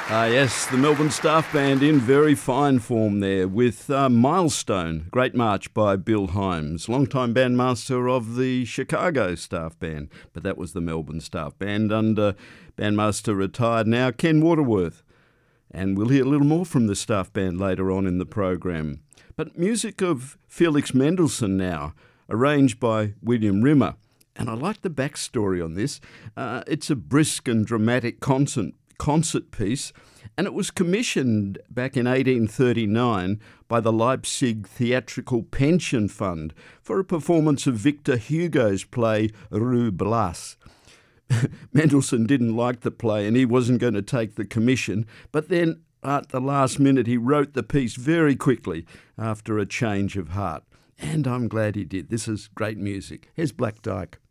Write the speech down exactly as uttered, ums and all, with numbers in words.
Ah, yes, the Melbourne Staff Band in very fine form there with uh, Milestone, great march by Bill Himes, longtime bandmaster of the Chicago Staff Band, but that was the Melbourne Staff Band under bandmaster retired now Ken Waterworth. And we'll hear a little more from the Staff Band later on in the program. But music of Felix Mendelssohn now, arranged by William Rimmer. And I like the backstory on this. Uh, it's a brisk and dramatic concert concert piece, and it was commissioned back in eighteen thirty-nine by the Leipzig Theatrical Pension Fund for a performance of Victor Hugo's play Ruy Blas. Mendelssohn didn't like the play and he wasn't going to take the commission, but then at the last minute he wrote the piece very quickly after a change of heart. And I'm glad he did. This is great music. Here's Black Dyke.